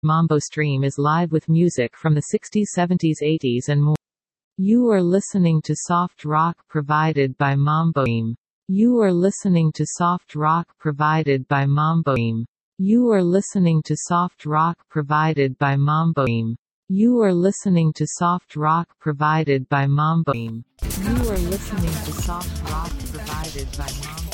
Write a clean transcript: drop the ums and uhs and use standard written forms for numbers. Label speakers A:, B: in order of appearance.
A: Mambo Stream is live with music from the 60s, 70s, 80s and more. You are listening to soft rock provided by Mambo Stream. You are listening to soft rock provided by Mambo Stream. You are listening to soft rock provided by Mambo Stream. You are listening to soft rock provided by Mambo Stream. You are listening to soft rock provided by Mambo